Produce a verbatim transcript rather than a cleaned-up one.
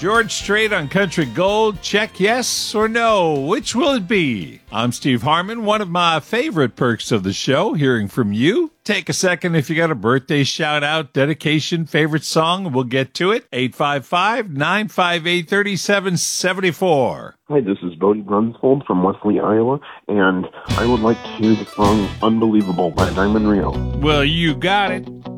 George Strait on Country Gold, check yes or no. Which will it be? I'm Steve Harmon. One of my favorite perks of the show, hearing from you. Take a second if you got a birthday shout out, dedication, favorite song, we'll get to it. eight five five, nine five eight, three seven seven four. Hi, this is Bodie Grunsfold from Wesley, Iowa, and I would like to hear the song Unbelievable by Diamond Rio. Well, you got it.